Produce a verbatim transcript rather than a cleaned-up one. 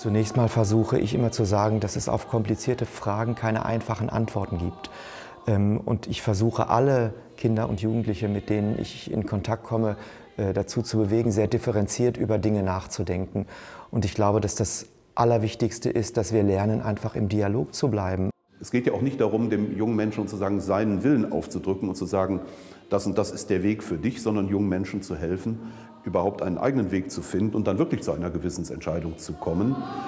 Zunächst mal versuche ich immer zu sagen, dass es auf komplizierte Fragen keine einfachen Antworten gibt. Und ich versuche alle Kinder und Jugendliche, mit denen ich in Kontakt komme, dazu zu bewegen, sehr differenziert über Dinge nachzudenken. Und ich glaube, dass das Allerwichtigste ist, dass wir lernen, einfach im Dialog zu bleiben. Es geht ja auch nicht darum, dem jungen Menschen sozusagen seinen Willen aufzudrücken und zu sagen, das und das ist der Weg für dich, sondern jungen Menschen zu helfen, überhaupt einen eigenen Weg zu finden und dann wirklich zu einer Gewissensentscheidung zu kommen.